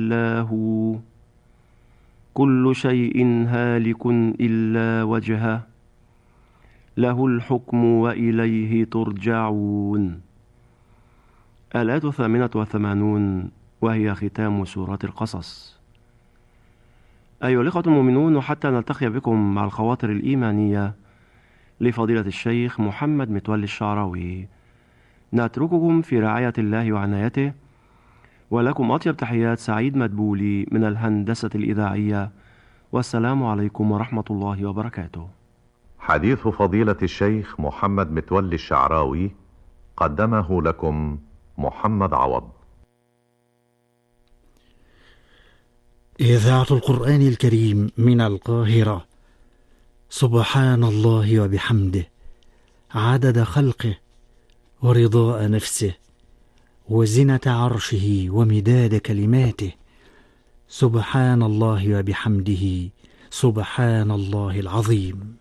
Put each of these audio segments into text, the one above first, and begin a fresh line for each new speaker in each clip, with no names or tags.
إلا هو كل شيء هالك إلا وجهه له الحكم وإليه ترجعون. الآية 88 وهي ختام سورة القصص. أيها الإخوة المؤمنون، وحتى نلتقي بكم مع الخواطر الإيمانية لفضيلة الشيخ محمد متولي الشعراوي، نترككم في رعاية الله وعنايته، ولكم أطيب تحيات سعيد مدبولي من الهندسة الإذاعية، والسلام عليكم ورحمة الله وبركاته.
حديث فضيلة الشيخ محمد متولي الشعراوي قدمه لكم محمد عوض.
إذاعة القرآن الكريم من القاهرة. سبحان الله وبحمده عدد خلقه ورضاء نفسه وزنة عرشه ومداد كلماته. سبحان الله وبحمده سبحان الله العظيم.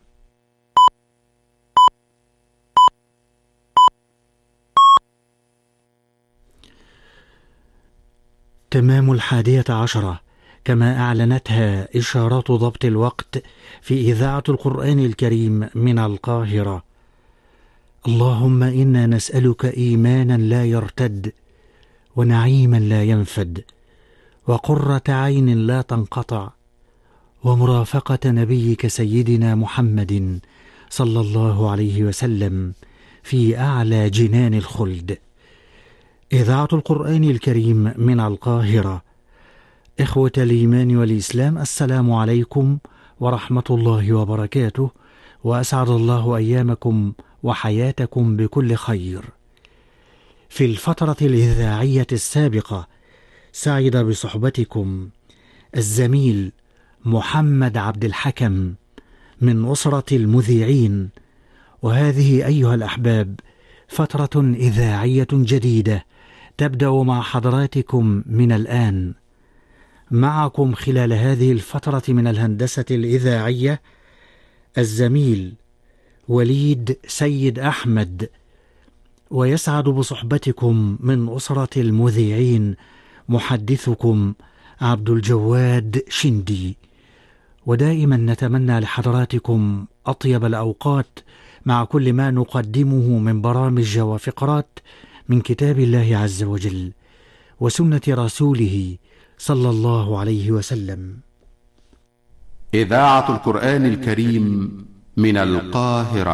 تمام 11 كما أعلنتها إشارات ضبط الوقت في إذاعة القرآن الكريم من القاهرة. اللهم إنا نسألك إيمانا لا يرتد، ونعيما لا ينفد، وقرة عين لا تنقطع، ومرافقة نبيك سيدنا محمد صلى الله عليه وسلم في أعلى جنان الخلد. إذاعة القرآن الكريم من القاهرة. إخوة الإيمان والإسلام، السلام عليكم ورحمة الله وبركاته، وأسعد الله أيامكم وحياتكم بكل خير. في الفترة الإذاعية السابقة سعد بصحبتكم الزميل محمد عبد الحكم من أسرة المذيعين، وهذه أيها الأحباب فترة إذاعية جديدة تبدأ مع حضراتكم من الآن. معكم خلال هذه الفترة من الهندسة الإذاعية الزميل وليد سيد أحمد، ويسعد بصحبتكم من أسرة المذيعين محدثكم عبد الجواد شندي. ودائما نتمنى لحضراتكم أطيب الأوقات مع كل ما نقدمه من برامج وفقرات من كتاب الله عز وجل وسنة رسوله صلى الله عليه وسلم.
إذاعة القرآن الكريم من القاهرة.